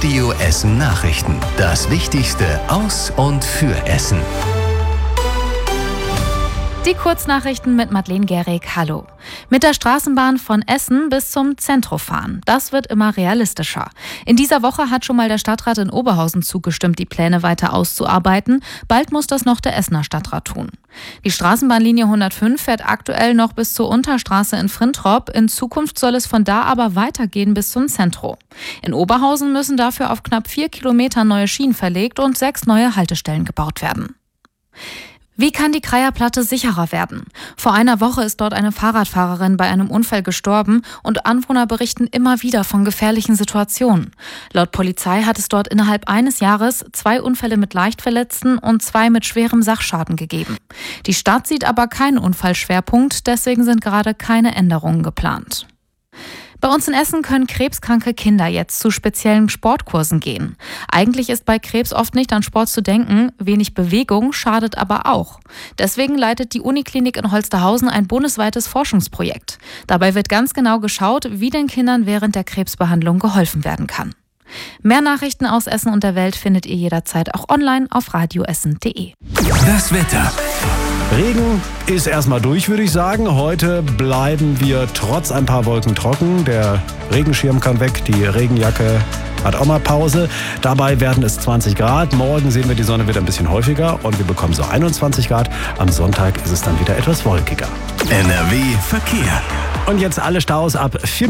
Radio Essen Nachrichten. Das Wichtigste aus und für Essen. Die Kurznachrichten mit Madeleine Gehrig. Hallo. Mit der Straßenbahn von Essen bis zum Zentrum fahren. Das wird immer realistischer. In dieser Woche hat schon mal der Stadtrat in Oberhausen zugestimmt, die Pläne weiter auszuarbeiten. Bald muss das noch der Essener Stadtrat tun. Die Straßenbahnlinie 105 fährt aktuell noch bis zur Unterstraße in Frintrop. In Zukunft soll es von da aber weitergehen bis zum Zentrum. In Oberhausen müssen dafür auf knapp 4 Kilometer neue Schienen verlegt und 6 neue Haltestellen gebaut werden. Wie kann die Kreierplatte sicherer werden? Vor einer Woche ist dort eine Fahrradfahrerin bei einem Unfall gestorben und Anwohner berichten immer wieder von gefährlichen Situationen. Laut Polizei hat es dort innerhalb eines Jahres 2 Unfälle mit Leichtverletzten und 2 mit schwerem Sachschaden gegeben. Die Stadt sieht aber keinen Unfallschwerpunkt, deswegen sind gerade keine Änderungen geplant. Bei uns in Essen können krebskranke Kinder jetzt zu speziellen Sportkursen gehen. Eigentlich ist bei Krebs oft nicht an Sport zu denken, wenig Bewegung schadet aber auch. Deswegen leitet die Uniklinik in Holsterhausen ein bundesweites Forschungsprojekt. Dabei wird ganz genau geschaut, wie den Kindern während der Krebsbehandlung geholfen werden kann. Mehr Nachrichten aus Essen und der Welt findet ihr jederzeit auch online auf radioessen.de. Das Wetter. Regen ist erstmal durch, würde ich sagen. Heute bleiben wir trotz ein paar Wolken trocken. Der Regenschirm kann weg, die Regenjacke hat auch mal Pause. Dabei werden es 20 Grad. Morgen sehen wir die Sonne wieder ein bisschen häufiger und wir bekommen so 21 Grad. Am Sonntag ist es dann wieder etwas wolkiger. NRW Verkehr. Und jetzt alle Staus ab 4